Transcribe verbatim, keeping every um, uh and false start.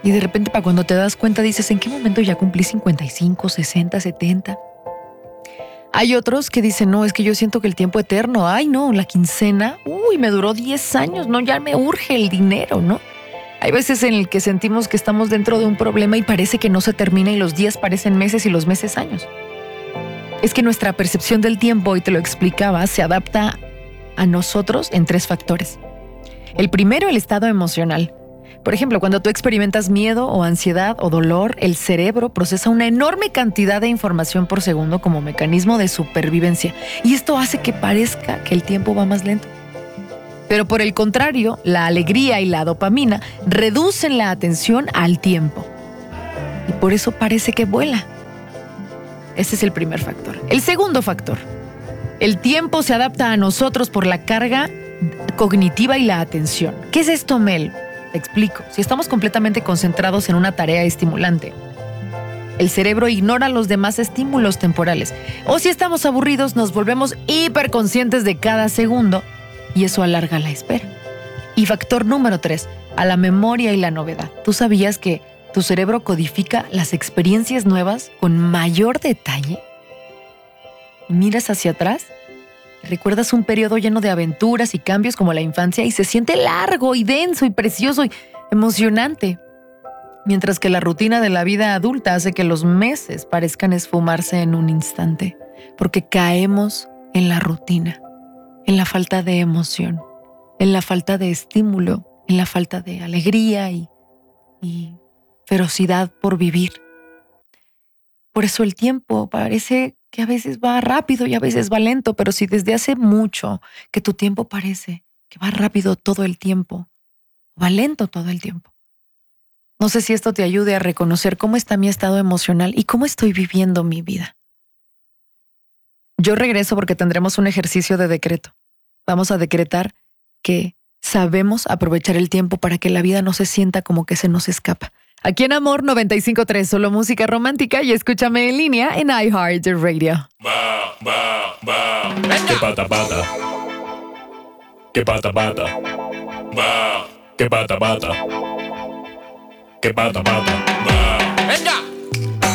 Y de repente, para cuando te das cuenta, dices, ¿en qué momento ya cumplí cincuenta y cinco, sesenta, setenta? Hay otros que dicen, no, es que yo siento que el tiempo eterno, ay no, la quincena, uy, me duró diez años, no, ya me urge el dinero, ¿no? Hay veces en el que sentimos que estamos dentro de un problema y parece que no se termina y los días parecen meses y los meses años. Es que nuestra percepción del tiempo, y te lo explicaba, se adapta a nosotros en tres factores. El primero, el estado emocional. Por ejemplo, cuando tú experimentas miedo o ansiedad o dolor, el cerebro procesa una enorme cantidad de información por segundo como mecanismo de supervivencia. Y esto hace que parezca que el tiempo va más lento. Pero por el contrario, la alegría y la dopamina reducen la atención al tiempo. Y por eso parece que vuela. Ese es el primer factor. El segundo factor. El tiempo se adapta a nosotros por la carga cognitiva y la atención. ¿Qué es esto, Mel? Te explico. Si estamos completamente concentrados en una tarea estimulante, el cerebro ignora los demás estímulos temporales. O si estamos aburridos, nos volvemos hiperconscientes de cada segundo y eso alarga la espera. Y factor número tres, a la memoria y la novedad. ¿Tú sabías que tu cerebro codifica las experiencias nuevas con mayor detalle? Miras hacia atrás y recuerdas un periodo lleno de aventuras y cambios como la infancia y se siente largo y denso y precioso y emocionante. Mientras que la rutina de la vida adulta hace que los meses parezcan esfumarse en un instante, porque caemos en la rutina, en la falta de emoción, en la falta de estímulo, en la falta de alegría y, y ferocidad por vivir. Por eso el tiempo parece que a veces va rápido y a veces va lento, pero si desde hace mucho que tu tiempo parece que va rápido todo el tiempo, va lento todo el tiempo. No sé si esto te ayude a reconocer cómo está mi estado emocional y cómo estoy viviendo mi vida. Yo regreso porque tendremos un ejercicio de decreto. Vamos a decretar que sabemos aprovechar el tiempo para que la vida no se sienta como que se nos escapa. Aquí en Amor noventa y cinco punto tres, solo música romántica y escúchame en línea en iHeartRadio. Ba, ba, ba. Que pata pata. Que pata pata. Ba. Que pata pata. Que pata pata. Ba.